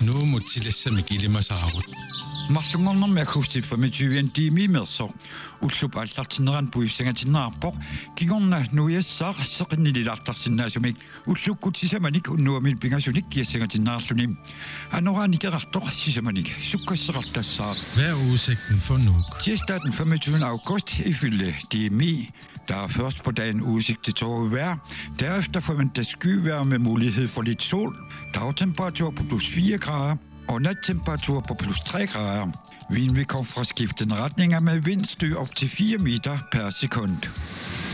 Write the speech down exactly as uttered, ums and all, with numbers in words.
Nu må tillæse mig gilde mig saarut. Marlungarner med akustik for med tyve timer med så. Utlub allartineran puissangatinarpor. Kigorna nu jeg sar saqinni lartarsinnaasumik. Utlukut sisamanik unnuamil pingasunik kiassangatinnaarlunim. Anorani kerartor sisamanik. Sukkasserartassaar. Hvad er udsigten for nu? Tirsdag den femogtyvende august ifølge D M I. Der er først på dagen udsigt til tåget vejr. Derefter forventes skyvejr med mulighed for lidt sol. Dagtemperatur på plus fire grader. Og nattemperatur på plus tre grader. Vinden vil komme fra skiftende retninger med vindstød op til fire meter per sekund.